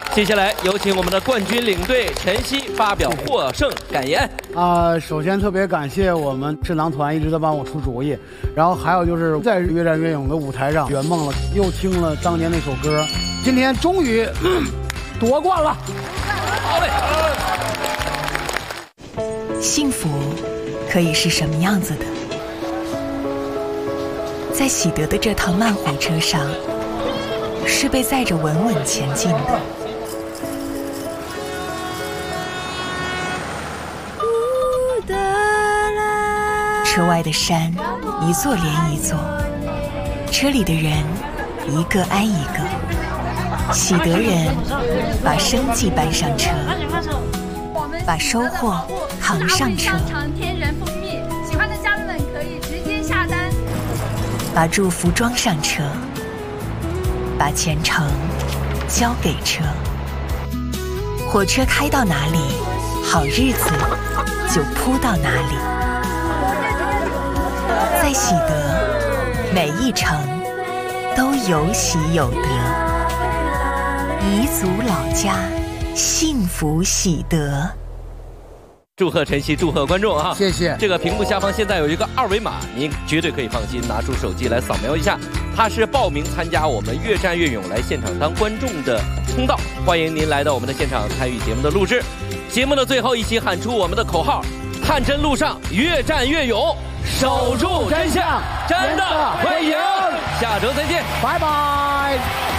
接下来有请我们的冠军领队陈曦发表获胜感言。 首先特别感谢我们智囊团一直在帮我出主意，然后还有就是在越战越勇的舞台上圆梦了，又听了当年那首歌，今天终于夺冠了。 好嘞。 幸福可以是什么样子的？在喜得的这趟慢火车上，是被载着稳稳前进的。车外的山一座连一座，车里的人一个挨一个。喜得人把生计搬上车，把收获扛上车。 天然蜂蜜，喜欢的家人们可以直接下单。 把祝福装上车，把前程交给车。火车开到哪里，好日子就铺到哪里。在喜得，每一程都有喜有得。彝族老家，幸福喜得。 祝贺陈曦，祝贺观众啊！ 谢谢。 这个屏幕下方现在有一个二维码，您绝对可以放心拿出手机来扫描一下，它是报名参加我们越战越勇来现场当观众的通道，欢迎您来到我们的现场参与节目的录制。节目的最后，一起喊出我们的口号：探真路上越战越勇，守住真相，真的会赢。下周再见， 拜拜。